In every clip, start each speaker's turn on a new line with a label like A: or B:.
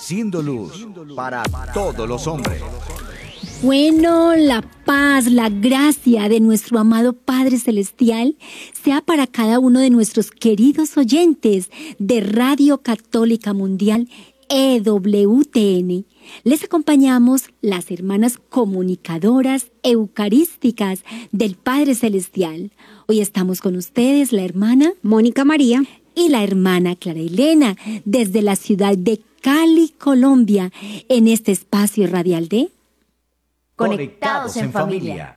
A: siendo luz para todos los hombres.
B: Bueno, la paz, la gracia de nuestro amado Padre Celestial sea para cada uno de nuestros queridos oyentes de Radio Católica Mundial EWTN. Les acompañamos las hermanas comunicadoras eucarísticas del Padre Celestial. Hoy estamos con ustedes la hermana
C: Mónica María
B: y la hermana Clara Elena desde la ciudad de Cali, Colombia, en este espacio radial de
A: Conectados en familia.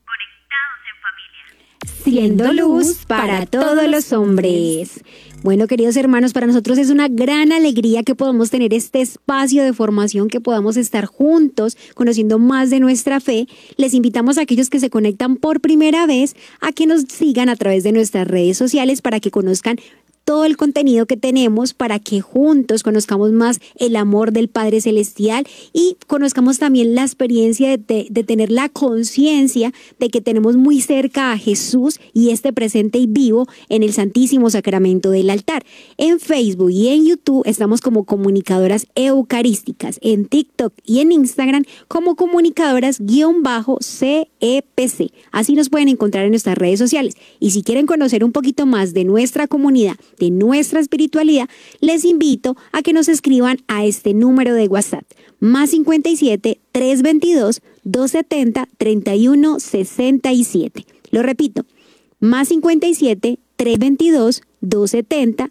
C: Siendo luz para todos los hombres. Bueno, queridos hermanos, para nosotros es una gran alegría que podamos tener este espacio de formación, que podamos estar juntos conociendo más de nuestra fe. Les invitamos a aquellos que se conectan por primera vez a que nos sigan a través de nuestras redes sociales para que conozcan todo el contenido que tenemos, para que juntos conozcamos más el amor del Padre Celestial y conozcamos también la experiencia de tener la conciencia de que tenemos muy cerca a Jesús y este presente y vivo en el Santísimo Sacramento del altar. En Facebook y en YouTube estamos como Comunicadoras Eucarísticas, en TikTok y en Instagram como Comunicadoras_CEPC. Así nos pueden encontrar en nuestras redes sociales. Y si quieren conocer un poquito más de nuestra comunidad, de nuestra espiritualidad, les invito a que nos escriban a este número de WhatsApp, +57 322 270 3167. Lo repito, +57 322 270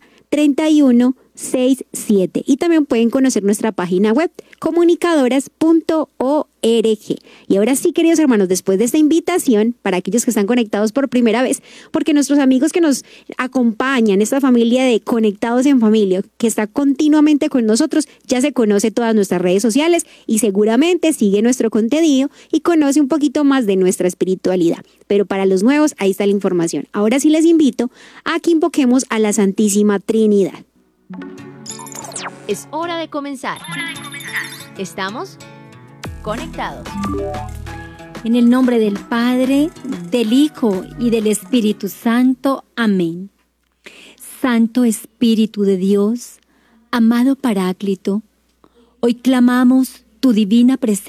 C: 3167. Y también pueden conocer nuestra página web, comunicadoras.org. Y ahora sí, queridos hermanos, después de esta invitación, para aquellos que están conectados por primera vez, porque nuestros amigos que nos acompañan, esta familia de Conectados en Familia, que está continuamente con nosotros, ya se conoce todas nuestras redes sociales y seguramente sigue nuestro contenido y conoce un poquito más de nuestra espiritualidad. Pero para los nuevos, ahí está la información. Ahora sí les invito a que invoquemos a la Santísima Trinidad.
D: Es hora de comenzar. Estamos conectados.
B: En el nombre del Padre, del Hijo y del Espíritu Santo. Amén. Santo Espíritu de Dios, amado Paráclito, hoy clamamos tu divina presencia